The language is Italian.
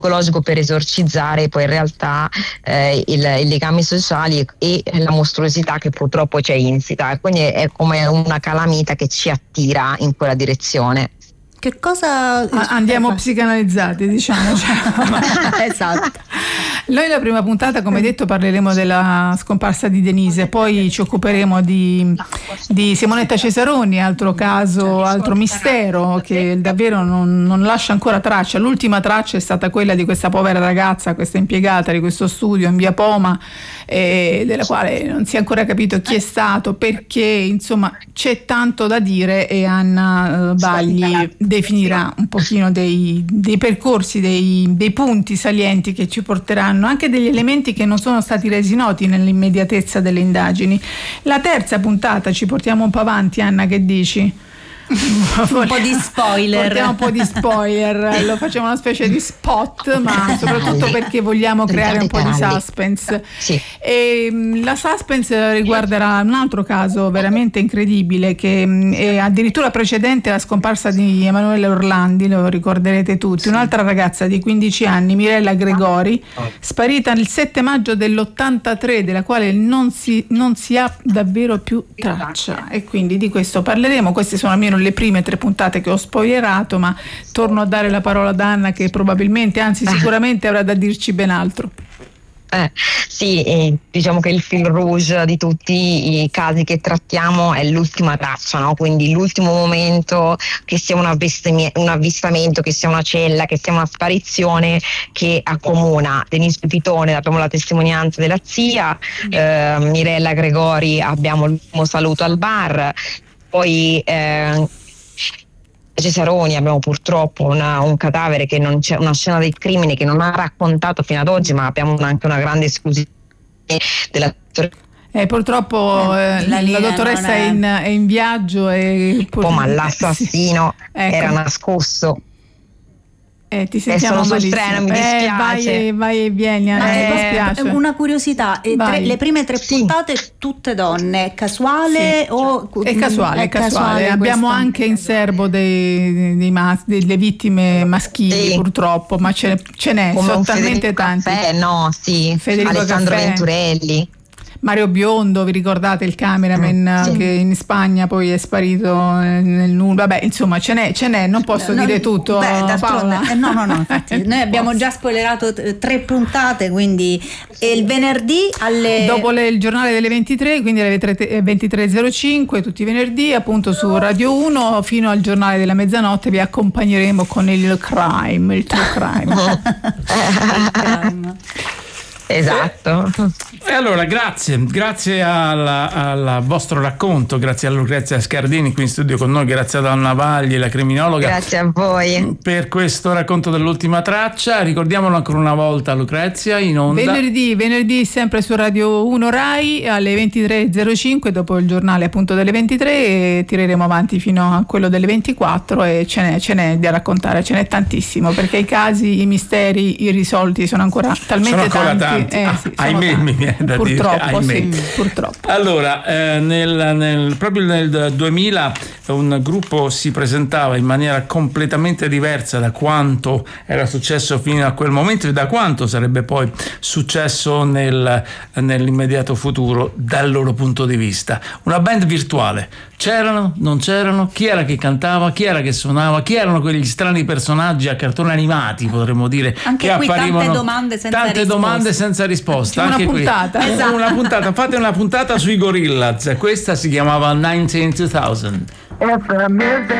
psicologico per esorcizzare poi in realtà i legami sociali e la mostruosità che purtroppo c'è insita, e quindi è come una calamita che ci attira in quella direzione. Che cosa andiamo psicanalizzati, diciamo. Esatto. Noi la prima puntata, come detto, parleremo della scomparsa di Denise, poi ci occuperemo di Simonetta Cesaroni, altro caso, altro mistero che davvero non lascia ancora traccia. L'ultima traccia è stata quella di questa povera ragazza, questa impiegata di questo studio in via Poma, della quale non si è ancora capito chi è stato, perché, insomma, c'è tanto da dire, e Anna Bagli definirà un pochino dei percorsi, dei punti salienti che ci porteranno, anche degli elementi che non sono stati resi noti nell'immediatezza delle indagini. La terza puntata ci portiamo un po' avanti, Anna, che dici? Un po' di spoiler. Portiamo un po' di spoiler, lo facciamo una specie di spot, ma soprattutto perché vogliamo creare un po' di suspense. Sì. E la suspense riguarderà un altro caso veramente incredibile, che è addirittura precedente alla scomparsa di Emanuele Orlandi, lo ricorderete tutti. Un'altra ragazza di 15 anni, Mirella Gregori, sparita il 7 maggio dell'83, della quale non si ha davvero più traccia, e quindi di questo parleremo. Queste sono almeno le prime 3 puntate che ho spoilerato, ma torno a dare la parola ad Anna, che probabilmente, anzi sicuramente, avrà da dirci ben altro. Sì, diciamo che il fil rouge di tutti i casi che trattiamo è l'ultima traccia, no? Quindi l'ultimo momento, che sia un avvistamento, che sia una cella, che sia una sparizione, che accomuna Denise Pipitone, abbiamo la testimonianza della zia, Mirella Gregori, abbiamo l'ultimo saluto al bar, poi Cesaroni abbiamo purtroppo un cadavere che non c'è, una scena del crimine che non ha raccontato fino ad oggi, ma abbiamo anche una grande esclusione della purtroppo la dottoressa è in viaggio, ma l'assassino era nascosto. Ti sentiamo sul treno, mi dispiace. Vai e vieni. Mi dispiace. Una curiosità, le prime 3 puntate tutte donne, casuale o è casuale. Abbiamo anche in serbo delle vittime maschili, purtroppo, ma ce n'è, sono talmente tanti. Federico Alessandro Caffè. Venturelli, Mario Biondo, vi ricordate il cameraman che in Spagna poi è sparito nel nulla? Vabbè, insomma, ce n'è, non posso dire tutto. Paola. No, infatti noi abbiamo già spoilerato 3 puntate, quindi il venerdì dopo il giornale delle 23, quindi alle 23:05 tutti i venerdì, appunto su Radio 1, fino al giornale della mezzanotte vi accompagneremo con il true crime. Esatto. E allora grazie al vostro racconto, grazie a Lucrezia Scardini qui in studio con noi, grazie ad Anna Bagli, la criminologa, grazie a voi per questo racconto dell'ultima traccia. Ricordiamolo ancora una volta, Lucrezia, in onda venerdì sempre su Radio 1 Rai alle 23:05, dopo il giornale appunto delle 23, e tireremo avanti fino a quello delle 24, e ce n'è da raccontare, ce n'è tantissimo, perché i casi, i misteri irrisolti sono ancora talmente tanti. Ahimè, mi viene da purtroppo, dire. Purtroppo. Allora, proprio nel 2000 un gruppo si presentava in maniera completamente diversa da quanto era successo fino a quel momento e da quanto sarebbe poi successo nell'immediato futuro dal loro punto di vista. Una band virtuale. C'erano, non c'erano, chi era che cantava, chi era che suonava, chi erano quegli strani personaggi a cartoni animati, potremmo dire, anche che qui apparivano. Tante domande senza risposta. Una anche puntata. Qui. Esatto. Una puntata, fate una puntata sui Gorillaz, questa si chiamava 19 2000.